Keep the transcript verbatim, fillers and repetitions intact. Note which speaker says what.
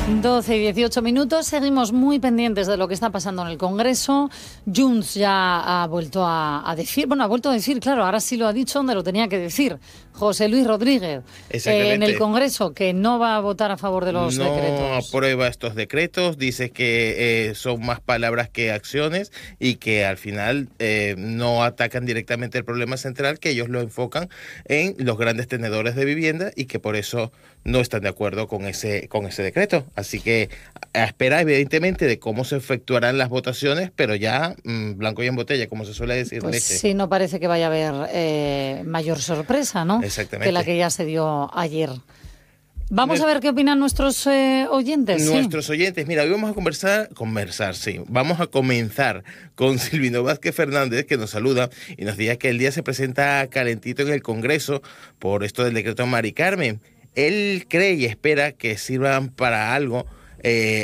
Speaker 1: doce y dieciocho minutos, seguimos muy pendientes de lo que está pasando en el Congreso. Junts ya ha vuelto a, a decir, bueno, ha vuelto a decir, claro, ahora sí lo ha dicho donde lo tenía que decir, José Luis Rodríguez, eh, en el Congreso, que no va a votar a favor de los
Speaker 2: no
Speaker 1: decretos.
Speaker 2: No aprueba estos decretos, dice que eh, son más palabras que acciones y que al final eh, no atacan directamente el problema central, que ellos lo enfocan en los grandes tenedores de vivienda y que por eso no están de acuerdo con ese, con ese decreto. Así que a espera, evidentemente, de cómo se efectuarán las votaciones, pero ya mmm, blanco y en botella, como se suele decir.
Speaker 1: Pues
Speaker 2: leche.
Speaker 1: Sí, no parece que vaya a haber eh, mayor sorpresa, ¿no?
Speaker 2: Exactamente.
Speaker 1: Que la que ya se dio ayer. Vamos a ver qué opinan nuestros eh, oyentes.
Speaker 2: Nuestros
Speaker 1: sí.
Speaker 2: oyentes, mira, hoy vamos a conversar, conversar, sí, vamos a comenzar con Silvino Vázquez Fernández, que nos saluda y nos dice que el día se presenta calentito en el Congreso por esto del decreto Mari Carmen. Él cree y espera que sirvan para algo eh,